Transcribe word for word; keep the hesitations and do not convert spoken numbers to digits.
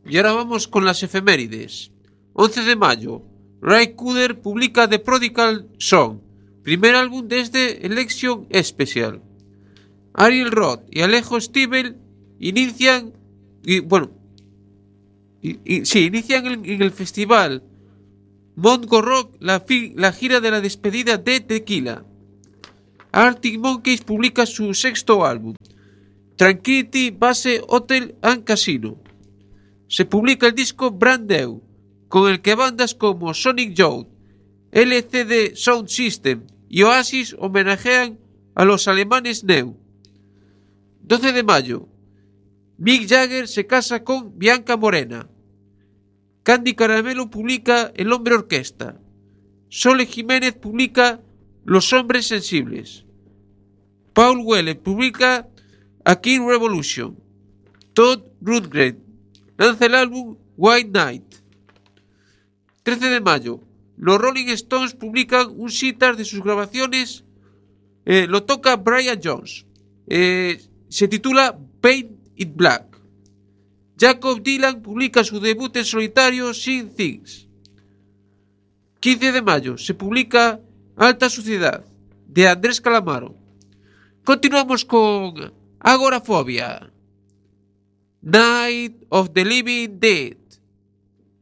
Y ahora vamos con las efemérides. once de mayo, Ray Cooder publica The Prodigal Son, primer álbum desde Election Special. Ariel Roth y Alejo Stivel inician, y, bueno, y, y, sí, inician en, en el festival Mongo Rock la, fi, la gira de la despedida de Tequila. Arctic Monkeys publica su sexto álbum, Tranquility Base Hotel and Casino. Se publica el disco Brand New, con el que bandas como Sonic Youth, L C D Sound System y Oasis homenajean a los alemanes Neu. doce de mayo, Mick Jagger se casa con Bianca Morena. Candy Caramelo publica El Hombre Orquesta. Sole Jiménez publica Los Hombres Sensibles. Paul Weller publica A King Revolution. Todd Rundgren lanza el álbum White Night. trece de mayo, los Rolling Stones publican un sitar de sus grabaciones. Eh, lo toca Brian Jones. Eh, se titula Paint It Black. Jacob Dylan publica su debut en solitario Sin Things. quince de mayo se publica Alta Suciedad de Andrés Calamaro. Continuamos con Agorafobia. Night of the Living Dead.